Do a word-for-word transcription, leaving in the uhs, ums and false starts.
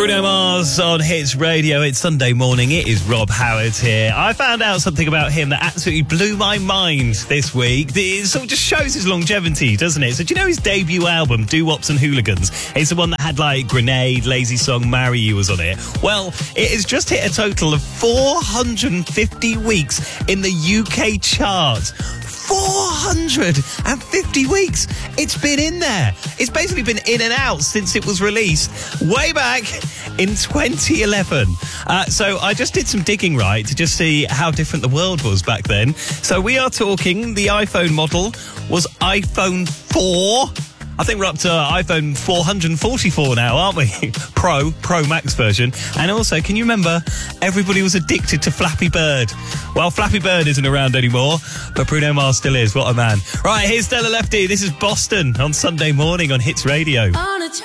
Bruno Mars on Hits Radio. It's Sunday morning. It is Rob Howard here. I found out something about him that absolutely blew my mind this week. It sort of just shows his longevity, doesn't it? So do you know his debut album, Doo-Wops and Hooligans? It's the one that had like Grenade, Lazy Song, Marry You was on it. Well, it has just hit a total of four hundred fifty weeks in the U K chart. four hundred fifty weeks it's been in there. It's basically been in and out since it was released way back in twenty eleven. Uh, so I just did some digging, right, to just see how different the world was back then. So we are talking, the iPhone model was iPhone four. I think we're up to iPhone four hundred forty-four now, aren't we? Pro, Pro Max version. And also, can you remember, everybody was addicted to Flappy Bird? Well, Flappy Bird isn't around anymore, but Bruno Mars still is. What a man. Right, here's Stella Lefty. This is Boston on Sunday morning on Hits Radio.